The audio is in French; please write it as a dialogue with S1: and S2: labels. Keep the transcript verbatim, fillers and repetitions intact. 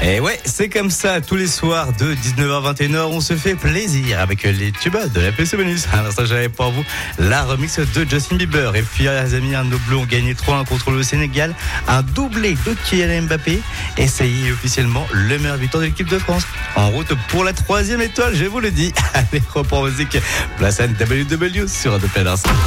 S1: Et ouais, c'est comme ça, tous les soirs de dix-neuf heures vingt et une heures, on se fait plaisir avec les tubes de la P C Bonus. À l'instant, j'avais pour vous la remix de Justin Bieber. Et puis, les amis, nos Bleus ont gagné trois un contre le Sénégal. Un doublé de Kylian Mbappé. Et ça y est, officiellement, le meilleur buteur de l'équipe de France. En route pour la troisième étoile, je vous le dis. Allez, repos musique, place à W W sur Radio Planète.